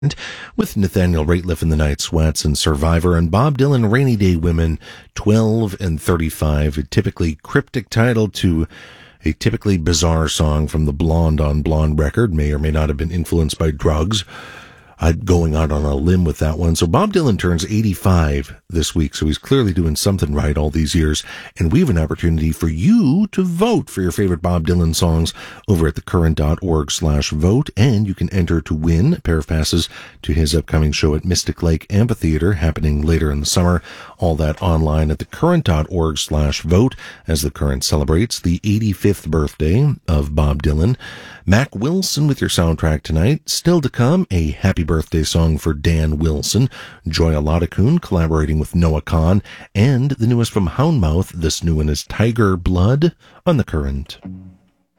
with Nathaniel Rateliff and the Night Sweats and Survivor, and Bob Dylan, Rainy Day Women, 12 and 35, a typically cryptic title to a typically bizarre song from the Blonde on Blonde record. May or may not have been influenced by drugs. I'm going out on a limb with that one. So Bob Dylan turns 85 this week, so he's clearly doing something right all these years. And we have an opportunity for you to vote for your favorite Bob Dylan songs over at thecurrent.org/vote. And you can enter to win a pair of passes to his upcoming show at Mystic Lake Amphitheater happening later in the summer. All that online at thecurrent.org/vote as The Current celebrates the 85th birthday of Bob Dylan. Mac Wilson with your soundtrack tonight. Still to come, a happy birthday song for Dan Wilson. Joy Aladakun collaborating with Noah Kahn. And the newest from Houndmouth. This new one is Tiger Blood on The Current.